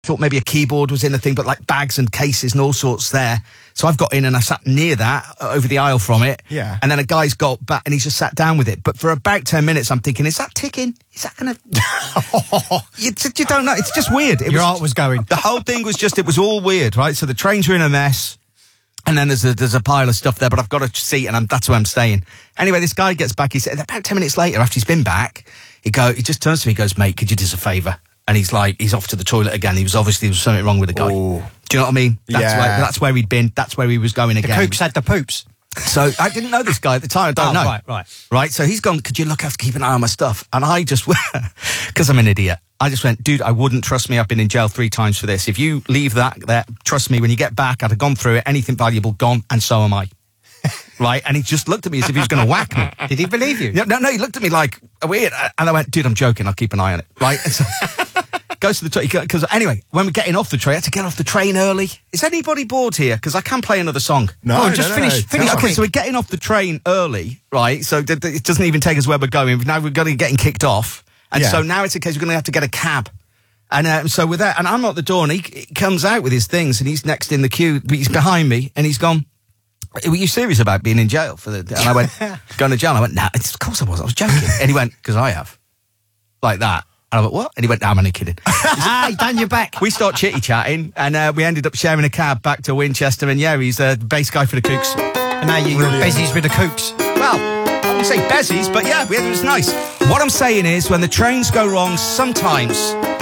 thought maybe a keyboard was in the thing, but like bags and cases and all sorts there. So I've got in and I sat near that, over the aisle from it. Yeah. And then a guy's got back and he's just sat down with it. But for about 10 minutes, I'm thinking, is that ticking? Is that going to... you don't know. It's just weird. Your heart was going. The whole thing was just, it was all weird, right? So the trains are in a mess. And then there's a pile of stuff there, but I've got a seat and that's where I'm staying. Anyway, this guy gets back. He said, about 10 minutes later, after he's been back, he just turns to me and goes, mate, could you do us a favour? And he's off to the toilet again. There was something wrong with the guy. Ooh. Do you know what I mean? That's where he'd been. That's where he was going again. The Kooks had the poops. So I didn't know this guy at the time. I don't know. Right. So he's gone, could you look after, keep an eye on my stuff? And I just, because I'm an idiot, I just went, dude, I wouldn't trust me. I've been in jail 3 times for this. If you leave that there, trust me, when you get back, I'd have gone through it, anything valuable gone, and so am I. Right? And he just looked at me as if he was going to whack me. Did he believe you? No, he looked at me like weird. And I went, dude, I'm joking. I'll keep an eye on it. Right? And so, goes to the train. Because anyway, when we're getting off the train, I had to get off the train early. Is anybody bored here? Because I can play another song. No, just finish. Okay, so we're getting off the train early, right? So it doesn't even take us where we're going. Now we're getting kicked off. And so now it's a case we're going to have to get a cab. And so with that, and I'm at the door, and he comes out with his things, and he's next in the queue, but he's behind me, and he's gone, were you serious about being in jail for the... And I went, going to jail? And I went, nah, of course I was joking. And he went, because I have. Like that. And I went, what? And he went, nah, I'm only kidding. He done your back. We start chitty-chatting, and we ended up sharing a cab back to Winchester, and yeah, he's the bass guy for the Kooks. And now you're bezies with the Kooks. Well, I wouldn't say bezies, but yeah, it was nice. What I'm saying is, when the trains go wrong, sometimes...